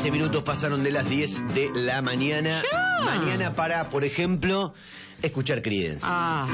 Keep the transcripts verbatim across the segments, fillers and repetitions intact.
quince minutos pasaron de las diez de la mañana. ¡Ya! Mañana para, por ejemplo, escuchar Creedence. Ah.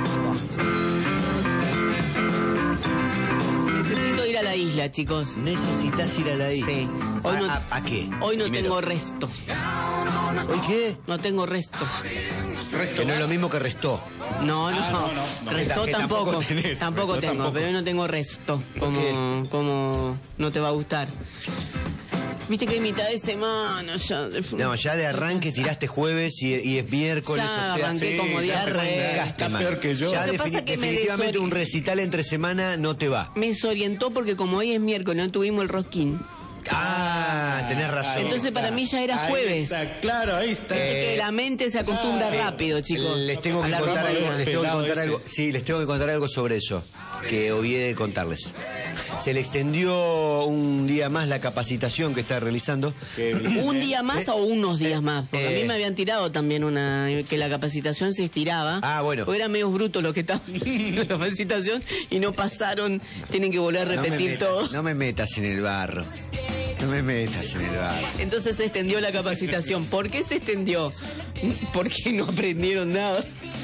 Necesito ir a la isla, chicos. ¿Necesitas ir a la isla? Sí. Hoy ¿A, no, a, a qué? Hoy no Primero. tengo resto. ¿Hoy qué? No tengo resto. Que no es lo mismo que restó. No, no, Ah, no, no, no. resto Que tampoco. tampoco tenés. Tampoco Resto tengo, tampoco. pero hoy no tengo resto. Como, qué? como no te va a gustar. Viste que es mitad de semana ya. De... No, ya de arranque tiraste jueves y, y es miércoles. Ya o sea, arranqué sí, como ya día arrancaste re- Está mal. peor que yo. Ya Lo que defini- pasa que me definitivamente desori- un recital entre semana no te va. Me desorientó porque como hoy es miércoles no tuvimos el rosquín. Ah, tenés razón. Entonces para mí ya era Ahí jueves. está, claro, ahí está. Porque la mente se acostumbra ah, sí. rápido, chicos. Les tengo A que la contar ropa algo, de- les tengo que pelado contar ese. algo. Sí, les tengo que contar algo sobre eso que olvidé contarles. Se le extendió un día más la capacitación que está realizando. Qué bien, ¿Un ¿eh? día más Eh, o unos días más? Porque a eh. mí me habían tirado también una que la capacitación se estiraba. Ah, bueno. Porque eran medio brutos los que estaban en la capacitación y no pasaron, tienen que volver a No me repetir metas- todo. No me metas en el barro. No me metas en el barro. Entonces se extendió la capacitación. ¿Por qué se extendió? Porque no aprendieron nada.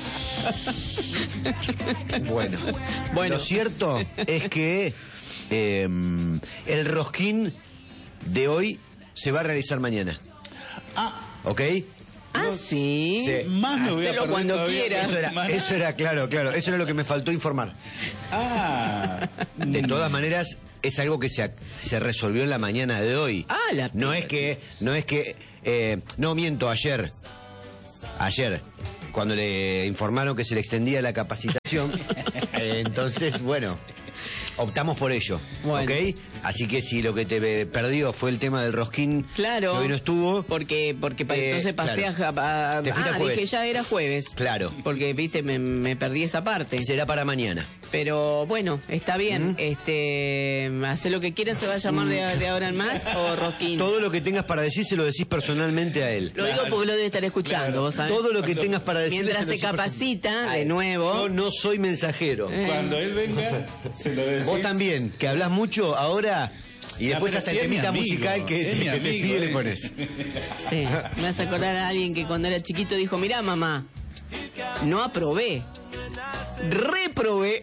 Bueno, Bueno. lo cierto es que eh, el rosquín de hoy se va a realizar mañana. Ah, ¿Ok? Ah, sí. Sí. más me voy a Hacelo perder cuando todavía quieras. Eso esta era, semana. eso era, claro, claro. Eso era lo que me faltó informar. Ah. De todas maneras, es algo que se, se resolvió en la mañana de hoy. Ah, la No es que, no es que, eh, no miento, ayer, ayer, cuando le informaron que se le extendía la capacitación, eh, entonces, bueno, optamos por ello, Bueno. ¿ok? Así que si lo que te perdió fue el tema del rosquín, Claro. que hoy no estuvo, Porque, porque pa- Eh, entonces pasé claro. a, a- Te fuiste Ah, a jueves. dije ya era jueves. claro, Porque, viste, me, me perdí esa parte. será para mañana. Pero bueno, está bien. ¿Mm? Este, hace lo que quieras, se va a llamar de, de ahora en más o Rosquín. Todo lo que tengas para decir se lo decís personalmente a él. Lo digo porque lo debe estar escuchando, Claro. vos sabés. Todo lo que tengas para decir Mientras se capacita de nuevo. Yo no soy mensajero. Eh. Cuando él venga, se lo decís. Vos también, que hablas mucho ahora y Ya, después pero hasta si el es mi temita amigo, musical que, es mi que te amigo, pide le eh. pones. Sí, me hace acordar a alguien que cuando era chiquito dijo, mirá mamá, no aprobé, reprobé.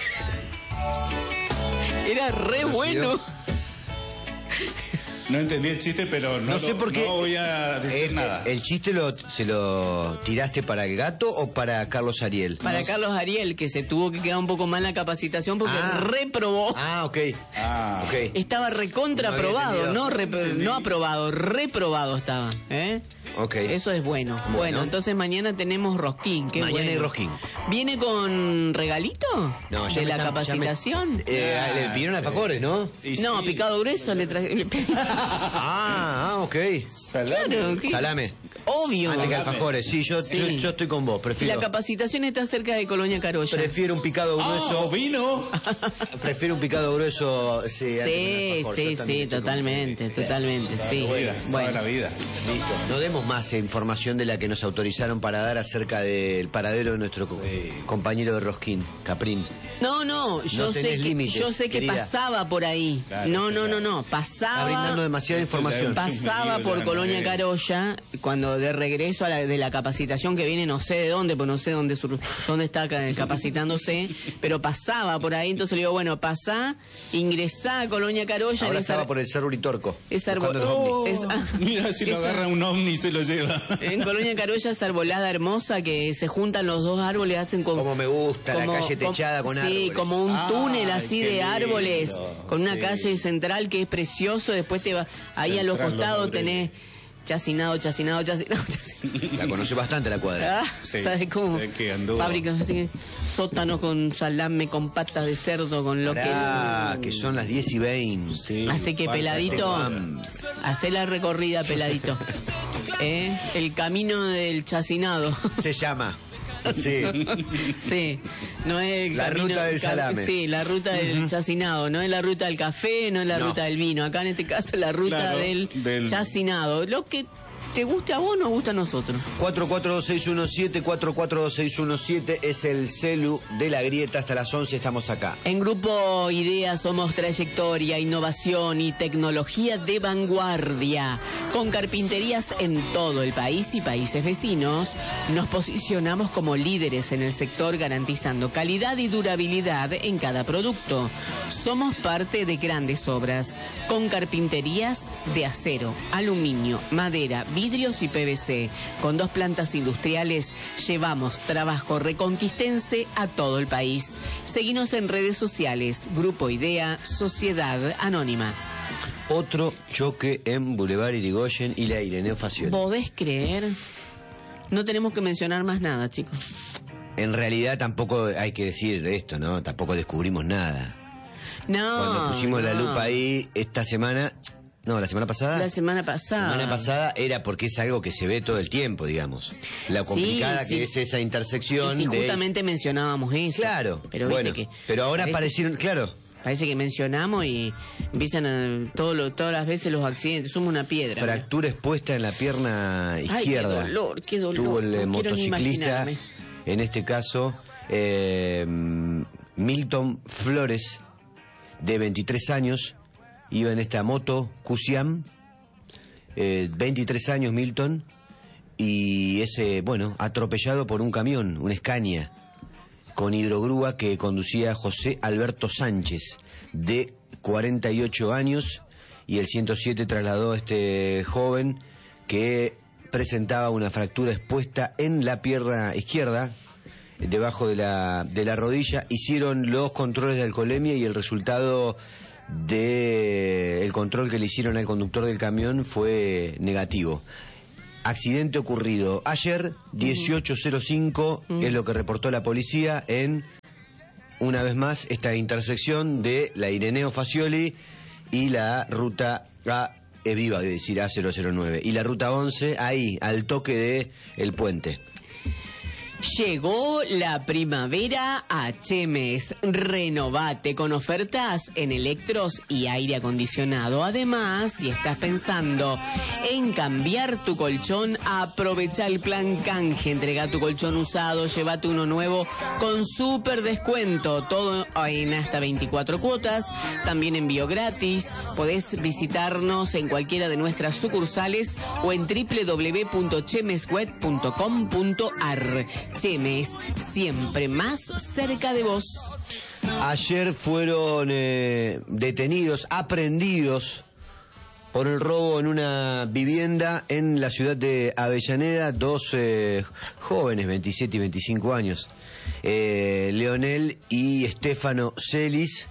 Era re ¿No bueno. No entendí el chiste, pero no, No sé lo- por qué. no voy a decir el, nada. ¿El chiste lo, se lo tiraste para el gato o para Carlos Ariel? Para No. Carlos Ariel, que se tuvo que quedar un poco mal la capacitación porque Ah. reprobó. Ah, ok. Ah. Ok. Estaba recontra No había aprobado, no, entendido. rep- no aprobado, reprobado estaba. ¿eh? Ok. Eso es bueno. bueno. Bueno. entonces mañana tenemos rosquín. Qué Mañana bueno. hay rosquín. ¿Viene con regalito? No, ya ¿De me la están- ya me- capacitación? Eh, Ah, le pidieron sí. alfajores, ¿no? Y No, sí. picado grueso le traje. Ah, ah, ok. Salame. Claro, ¿qué? Salame. Obvio. Antes que alfajores. Sí, yo, Sí. yo, yo estoy con vos. Si Prefiero, la capacitación está cerca de Colonia Carolla. prefiero un picado Ah, grueso. vino. Prefiero un picado grueso. Sí, antes que un Sí, alfajor. sí, Yo sí, también estoy con- totalmente, totalmente, sí. Toda Bueno, la vida. Listo. No demos más eh, información de la que nos autorizaron para dar acerca del paradero de nuestro co- compañero de Rosquín, Caprín. no, no, yo No sé tenés que límites, yo sé que querida. pasaba por ahí. Claro, no, no, no, claro. no, Está pasaba. brindando demasiada información. Pa- Pasaba Sí, por ya, Colonia no, Carolla cuando de regreso a la, de la capacitación que viene no sé de dónde, pues no sé dónde sur- dónde está ca- capacitándose, pero pasaba por ahí, entonces le digo, bueno, pasá, ingresá a Colonia Carolla. Ahora en esa- estaba por el Cerro Uritorco. esa arbo- buscando los ovnis. es- ah, Mira si lo esa- agarra un ovni y se lo lleva. En Colonia Carolla esa arbolada hermosa que se juntan los dos árboles, hacen como... Como me gusta, la calle techada con sí, árboles. como un Ay, túnel así qué de lindo, árboles, con una sí. calle central que es precioso, después te va, ahí a los Central, costados Los Laureles. tenés chacinado, chacinado, chacinado, chacinado. La conoce bastante la cuadra. Ah, Sí, ¿sabes cómo? sé que anduvo. Fábricas, así que sótano con salame, con patas de cerdo, con lo Pará, que son las diez y veinte. Sí, Así que falta peladito, todo. hacé la recorrida peladito. ¿Eh? El camino del chacinado. Se llama. Sí. Sí, no es el La camino- ruta del ca- salame. Sí, la ruta del chacinado, no es la ruta del café, no es la No. ruta del vino. Acá en este caso es la ruta Claro, del, del- chacinado. Lo que te guste a vos nos gusta a nosotros. cuatro cuatro dos seis uno siete, cuatro cuatro dos seis uno siete es el celu de la grieta. Hasta las once estamos acá. En Grupo Ideas somos trayectoria, innovación y tecnología de vanguardia. Con carpinterías en todo el país y países vecinos, nos posicionamos como líderes en el sector garantizando calidad y durabilidad en cada producto. Somos parte de grandes obras, con carpinterías de acero, aluminio, madera, vidrios y P V C. Con dos plantas industriales llevamos trabajo reconquistense a todo el país. Seguinos en redes sociales, Grupo Idea, Sociedad Anónima. Otro choque en Boulevard Irigoyen y la Ireneo Facioli. ¿Podés creer? No tenemos que mencionar más nada, chicos. En realidad tampoco hay que decir esto, ¿no? Tampoco descubrimos nada. No. Cuando pusimos no. la lupa ahí esta semana, no, la semana pasada. La semana pasada. La semana pasada era porque es algo que se ve todo el tiempo, digamos. La complicada Sí, sí. que es esa intersección. Y si de... justamente mencionábamos eso. Claro, pero bueno, viste que pero ahora parece, aparecieron, claro. Parece que mencionamos y empiezan a, todo lo, todas las veces los accidentes. Somos una piedra. Fractura expuesta en la pierna izquierda. Ay, qué dolor, qué dolor. Tuvo el eh, No quiero ni motociclista, imaginarme. en este caso, eh, Milton Flores, de veintitrés años, iba en esta moto Cusiam, eh, veintitrés años Milton, y ese, bueno, atropellado por un camión, un Scania, con hidrogrúa que conducía José Alberto Sánchez, de cuarenta y ocho años, y el ciento siete trasladó a este joven que presentaba una fractura expuesta en la pierna izquierda, debajo de la, de la rodilla. Hicieron los controles de alcoholemia y el resultado de el control que le hicieron al conductor del camión fue negativo. Accidente ocurrido ayer, dieciocho cero cinco, uh-huh. es lo que reportó la policía en, una vez más, esta intersección de la Ireneo Facioli y la ruta A, eh, viva, de decir A cero cero nueve, y la ruta once, ahí, al toque de el puente. Llegó la primavera a Chemes. Renovate con ofertas en electros y aire acondicionado. Además, si estás pensando en cambiar tu colchón, aprovecha el plan canje. Entrega tu colchón usado, llévate uno nuevo con súper descuento. Todo en hasta veinticuatro cuotas. También envío gratis. Podés visitarnos en cualquiera de nuestras sucursales o en doble u doble u doble u punto chemesweb punto com punto ar. Chemes, siempre más cerca de vos. Ayer fueron eh, detenidos, aprehendidos por el robo en una vivienda en la ciudad de Avellaneda, dos eh, jóvenes, veintisiete y veinticinco años, eh, Leonel y Estefano Celis.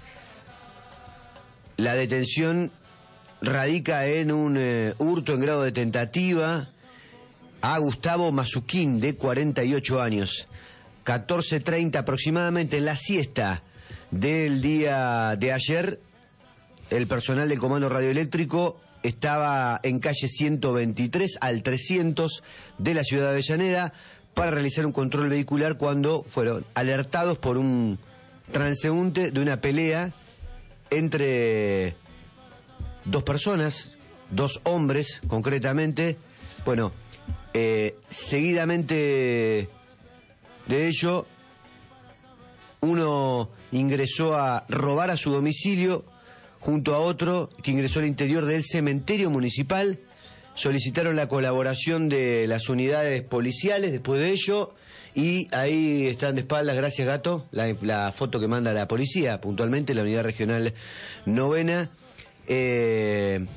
La detención radica en un eh, hurto en grado de tentativa a Gustavo Mazuquín, de cuarenta y ocho años. catorce treinta aproximadamente, en la siesta del día de ayer, el personal del Comando Radioeléctrico estaba en calle ciento veintitrés al trescientos de la ciudad de Avellaneda para realizar un control vehicular cuando fueron alertados por un transeúnte de una pelea entre dos personas, dos hombres concretamente. Bueno, eh, seguidamente de ello, uno ingresó a robar a su domicilio junto a otro que ingresó al interior del cementerio municipal. Solicitaron la colaboración de las unidades policiales después de ello, y ahí están de espaldas, gracias Gato, la, la foto que manda la policía, puntualmente la unidad regional novena. Eh,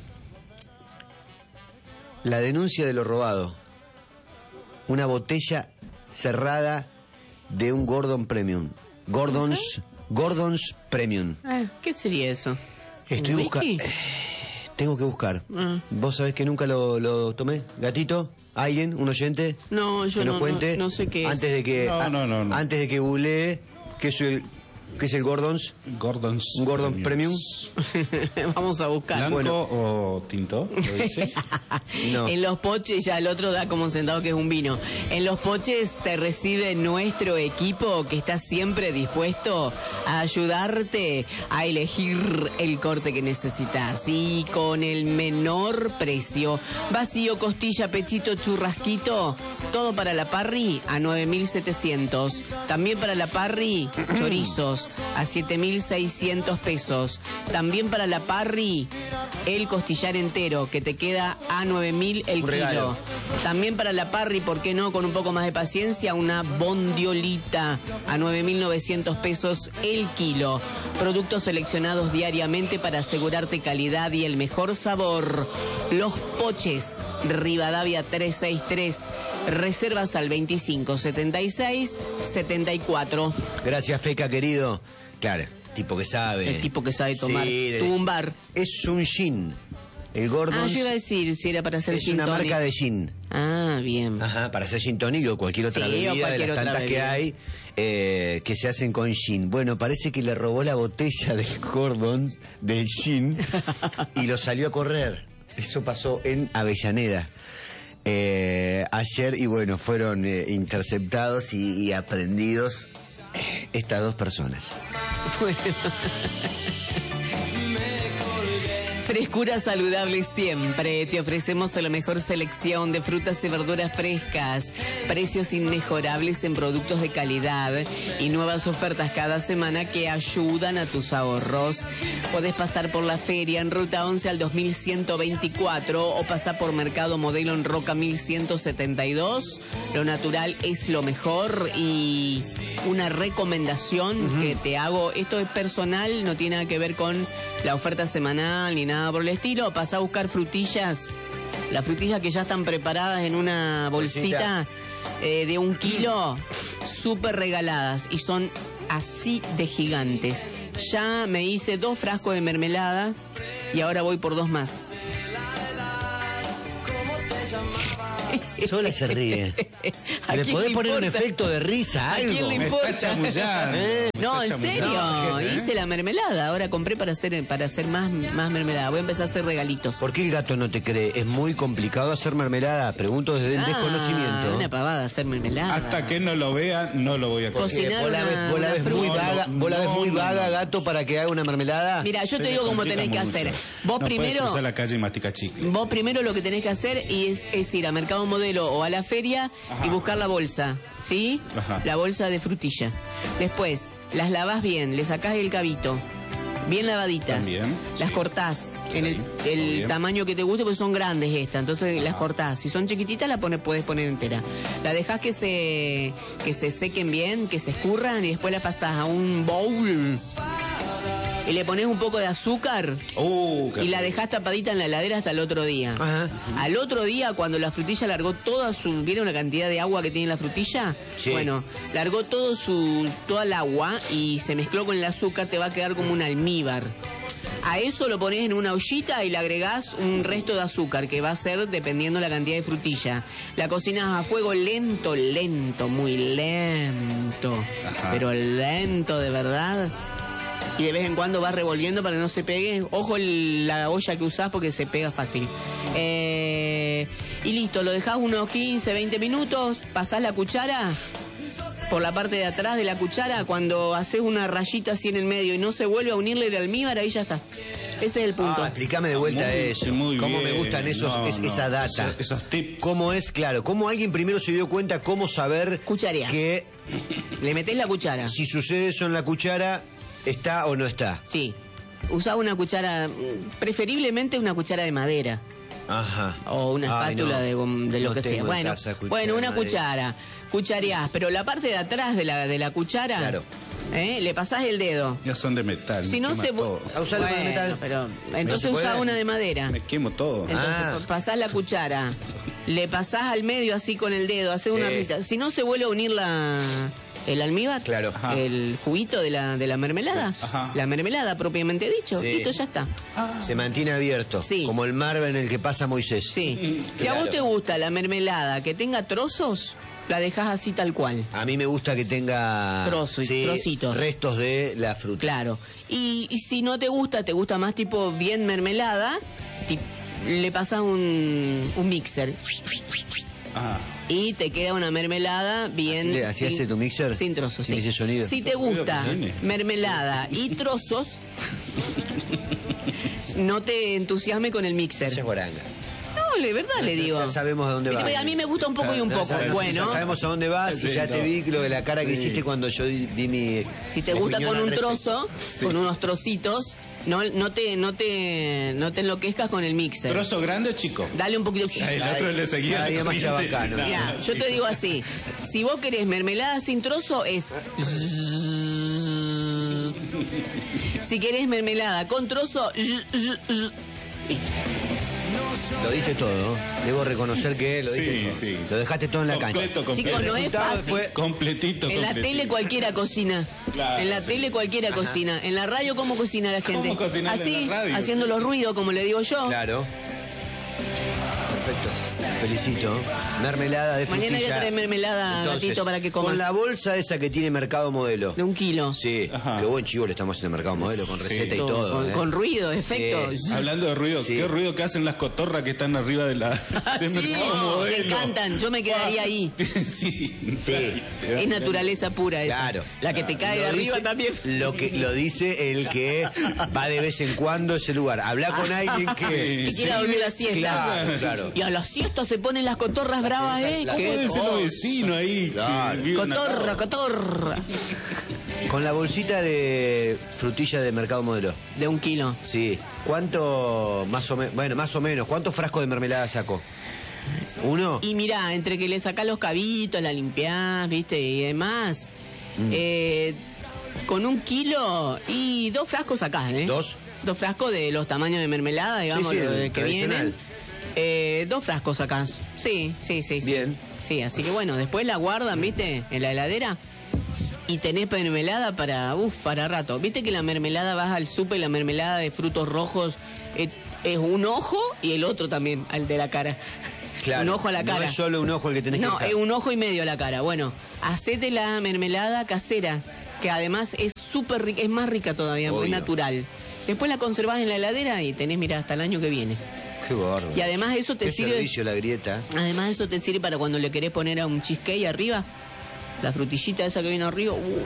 la denuncia de lo robado, una botella cerrada de un Gordon Premium. Gordon's, ¿Eh? Gordon's Premium. Ah, ¿qué sería eso? Estoy buscando. Eh, tengo que buscar. Ah. ¿Vos sabés que nunca lo, lo tomé? ¿Gatito? ¿Alguien? ¿Un oyente? No, yo que nos no, cuente, no, no sé qué es. Antes de que, no, no, no, no. Antes de que googlee, ¿qué es el, qué es el Gordon's? Gordon's. ¿Un Gordon Premium? Vamos a buscar. ¿Blanco bueno. o tinto? ¿Lo dice? No. En los poches, ya el otro da como sentado que es un vino. En los poches te recibe nuestro equipo que está siempre dispuesto a ayudarte a elegir el corte que necesitas. Y con el menor precio. Vacío, costilla, pechito, churrasquito. Todo para la parry a nueve mil setecientos. También para la parry, chorizos, pesos a siete mil seiscientos pesos. También para la parry, el costillar entero, que te queda a nueve mil el Un regalo. kilo. También para la parry, ¿por qué no? Con un poco más de paciencia, una bondiolita a nueve mil novecientos pesos el kilo. Productos seleccionados diariamente para asegurarte calidad y el mejor sabor. Los Poches, Rivadavia trescientos sesenta y tres. Reservas al veinticinco setenta y seis setenta y cuatro. Gracias, Feca, querido. Claro, tipo que sabe. El tipo que sabe tomar. Sí, de- Tuvo un bar. Es un gin. El Gordon Ah, yo iba a decir si era para hacer es gin una tonic. marca de gin. Ah, bien. Ajá, para hacer gin tonic o cualquier otra Sí, o bebida de cualquier las otra tantas que bebida. hay eh, que se hacen con gin. Bueno, parece que le robó la botella del Gordon del gin y lo salió a correr. Eso pasó en Avellaneda. Eh, ayer y bueno, fueron eh, interceptados y, y aprendidos eh, estas dos personas. Bueno. Frescura saludable siempre. Te ofrecemos la mejor selección de frutas y verduras frescas, precios inmejorables en productos de calidad y nuevas ofertas cada semana que ayudan a tus ahorros. Podés pasar por la feria en Ruta once al dos mil ciento veinticuatro o pasar por Mercado Modelo en Roca mil ciento setenta y dos. Lo natural es lo mejor. Y una recomendación uh-huh. que te hago, esto es personal, no tiene nada que ver con la oferta semanal ni nada por el estilo. Pasá a buscar frutillas, las frutillas que ya están preparadas en una bolsita eh, de un kilo, súper regaladas y son así de gigantes. Ya me hice dos frascos de mermelada y ahora voy por dos más. Sola se ríe. ¿A ¿Le quién podés le poner un importa? efecto de risa, ¿A algo? quién le Me importa? está chamullando. ¿Eh? me No, está en serio, chamullando, ¿eh? hice la mermelada, ahora compré para hacer para hacer más, más mermelada. Voy a empezar a hacer regalitos. ¿Por qué el gato no te cree? ¿Es muy complicado hacer mermelada? Pregunto desde el Ah, desconocimiento. una pavada hacer mermelada. Hasta que no lo vea, no lo voy a Cocina- comer. cocinar ¿Vos la ves, una- vos la una ves muy fruta. vaga, vos la ves No, muy no, vaga, no. gato, para que haga una mermelada? Mira, yo Se te le digo cómo complica tenés que mucho. hacer. Vos no primero, puedes cruzar la calle y mastica chicle. vos primero lo que tenés que hacer es, es ir a Mercado Modelo o a la feria Ajá. y buscar la bolsa, ¿sí? Ajá. La bolsa de frutilla. Después, las lavás bien, le sacás el cabito, bien lavaditas. También, Las sí. cortás en el, Sí, el muy bien. tamaño que te guste, porque son grandes estas, entonces Ajá. las cortás. Si son chiquititas, las pones, podés poner entera. La dejás que se, que se sequen bien, que se escurran y después la pasás a un bowl. Y le pones un poco de azúcar Uh, qué y la rico. dejás tapadita en la heladera hasta el otro día. Ajá. Al otro día, cuando la frutilla largó toda su... ¿Vieron la cantidad de agua que tiene la frutilla? Sí. Bueno, largó todo su, toda el agua y se mezcló con el azúcar, te va a quedar como un almíbar. A eso lo pones en una ollita y le agregás un resto de azúcar, que va a ser dependiendo la cantidad de frutilla. La cocinas a fuego lento, lento, muy lento. Ajá. Pero lento, de verdad. Y de vez en cuando vas revolviendo para que no se pegue. Ojo el- la olla que usás porque se pega fácil. Eh, y listo, lo dejás unos quince, veinte minutos, pasás la cuchara por la parte de atrás de la cuchara. Cuando haces una rayita así en el medio y no se vuelve a unirle el almíbar, ahí ya está. Ese es el punto. Ah, explícame de vuelta Muy- eso. sí, muy ¿Cómo bien. me gustan esos, No, es- no. esa data? Esos- esos tips. ¿Cómo es, claro? ¿Cómo alguien primero se dio cuenta cómo saber Cuchareás. que Le metés la cuchara. si sucede eso en la cuchara, está o no está? Sí. Usá una cuchara, mm, preferiblemente una cuchara de madera. Ajá. O una Ay, espátula no. de, gom- de lo No que tengo sea. en Bueno, casa cuchara bueno, de una madera. cuchara. Cuchareás, pero la parte de atrás de la, de la cuchara, Claro. ¿eh? Le pasás el dedo. Ya son de metal. Si me no quema se... todo. Ah, usalo para Bueno, metal. pero ¿No entonces se puede? usá una de madera. Me quemo todo. Entonces Ah. pa- pasás la cuchara, le pasás al medio así con el dedo, haces Sí. una risa. Si no se vuelve a unir la el almíbar, Claro. Ajá. el juguito de la, de la mermelada, Ajá. la mermelada propiamente dicho, Sí. listo, ya está. Se mantiene abierto. Sí. Como el mar en el que pasa Moisés. Sí. Si a vos Claro. te gusta la mermelada que tenga trozos, la dejás así tal cual. A mí me gusta que tenga Trozo- trocitos. restos de la fruta. Claro. Y, y si no te gusta, te gusta más tipo bien mermelada, ti- le pasás un, un mixer. Ah, Y te queda una mermelada bien... ¿Así, le- así sin- hace tu mixer? Sin trozos, sí. ¿Tiene ese sonido? Si te gusta Cuidado que tiene. mermelada y trozos, no te entusiasme con el mixer. Esa es guaranga. No, de verdad le digo. Ya sabemos a dónde Viste, vas. A mí me gusta un poco y un No, poco. ya- Bueno. Ya sabemos a dónde vas y Sí, ya te no. vi lo de la cara que Sí. hiciste cuando yo di, di mi... Si te mi gusta opinión con al un respecto. trozo, con unos trocitos, no, no te, no te, no te enloquezcas con el mixer. ¿Trozo grande o chico? Dale un poquito. Ay, el otro le seguía Cada día la más corriente. chabacano. No, Mira, yo sí. te digo así, si vos querés mermelada sin trozo es... Si querés mermelada con trozo... Lo diste todo. Debo reconocer que lo diste Sí, todo. sí. Lo dejaste todo en la cancha. Completo, completo. Chicos, no es resultado fácil. fue- Completito, En la completito. tele cualquiera cocina. Claro, en la sí. tele cualquiera cocina. En la radio, ¿cómo cocina la gente? ¿Cómo cocinar en Así, la radio? haciendo Sí. los ruidos, como le digo yo. Claro. Perfecto. Felicito. Mermelada de frutilla. Mañana voy a traer mermelada, Entonces, gatito, para que comas. Con la bolsa esa que tiene Mercado Modelo. De un kilo. Sí, Ajá. pero buen chivo le estamos haciendo Mercado Modelo con receta y Todo, todo. con, ¿eh? con ruido, efecto. Sí. Hablando de ruido, Sí. ¿qué ruido que hacen las cotorras que están arriba de la Ah, de sí, Mercado me Modelo? encantan, yo me quedaría ahí. sí, Sí. Es naturaleza pura esa. Claro. La que te cae de Lo arriba dice- también. Lo que lo dice el que va de vez en cuando a ese lugar. Habla con alguien que... Que quiera dormir la siesta. Claro, claro. Y a las siestas se ponen las cotorras bravas, ¿eh? La- ¿Cómo Qué deben ser los cosa. vecinos ahí? Claro. Que viven Cotorra, acá? cotorra. Con la bolsita de frutilla de Mercado Modelo. De un kilo. Sí. ¿Cuánto, más o menos, bueno, más o menos, cuántos frascos de mermelada sacó? ¿Uno? Y mirá, entre que le sacás los cabitos, la limpiás, viste, y demás, eh, con un kilo y dos frascos sacás, ¿eh? ¿Dos? Dos frascos de los tamaños de mermelada, digamos, Sí, sí, lo el de que tradicional. vienen. Eh, dos frascos sacás. Sí, sí, sí, sí. Bien. Sí, así que bueno, después la guardan, viste, en la heladera. Y tenés mermelada para, uff, para rato. Viste que la mermelada, vas al súper, la mermelada de frutos rojos es, es un ojo y el otro también, al de la cara. Claro. Un ojo a la cara. No es solo un ojo el que tenés No, que es dejar. un ojo y medio a la cara. Bueno, hacete la mermelada casera, que además es súper rica, es más rica todavía, porque es Obvio. natural. Después la conservás en la heladera y tenés, mira, hasta el año que viene. Qué bárbaro. Y además eso te Qué sirve, servicio la grieta. además eso te sirve para cuando le querés poner a un cheesecake arriba, la frutillita esa que viene arriba. Uh,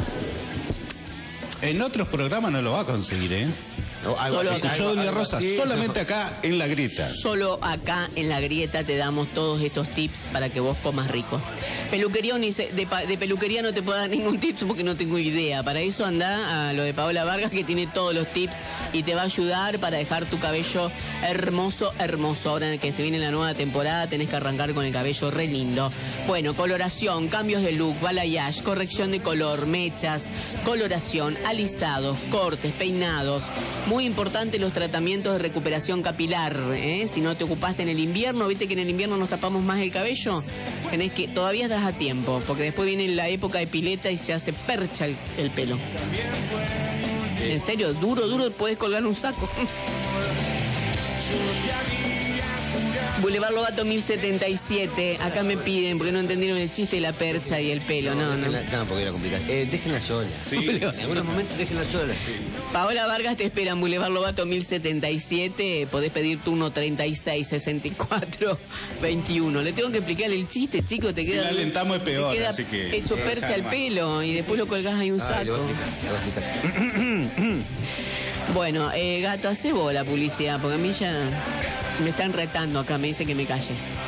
En otros programas no lo va a conseguir, ¿eh? O algo Solo así, acá. Escuchó algo- Doña algo Rosa, así. solamente acá en la grieta. Solo acá en la grieta te damos todos estos tips para que vos comas rico. Peluquería Unice- de, pa- de peluquería no te puedo dar ningún tip porque no tengo idea. Para eso anda a lo de Paola Vargas, que tiene todos los tips y te va a ayudar para dejar tu cabello hermoso, hermoso. Ahora que se viene la nueva temporada tenés que arrancar con el cabello re lindo. Bueno, coloración, cambios de look, balayage, corrección de color, mechas, coloración, alisados, cortes, peinados. Muy importante los tratamientos de recuperación capilar, ¿eh? Si no te ocupaste en el invierno, viste que en el invierno nos tapamos más el cabello, tenés que, todavía estás a tiempo, porque después viene la época de pileta y se hace percha el, el pelo. En serio, duro, duro, puedes colgar un saco. Boulevard Lobato mil setenta y siete. Acá me piden porque no entendieron el chiste de la percha y el pelo. No, no. déjenla- no, porque era complicado. Eh, déjenla sola. Sí, En algunos momentos déjenla sola. Paola Vargas te espera en Boulevard Lobato mil setenta y siete. Podés pedir turno treinta y seis, sesenta y cuatro, veintiuno. Le tengo que explicar el chiste, chico. Te Si queda. la alentamos es peor, te queda así que- hecho percha el pelo y después lo colgás ahí un Ah, lo saco. voy a explicar, lo voy a explicar. Bueno, eh, gato, hace vos la publicidad porque a mí ya me están retando acá. Me dice que me calle.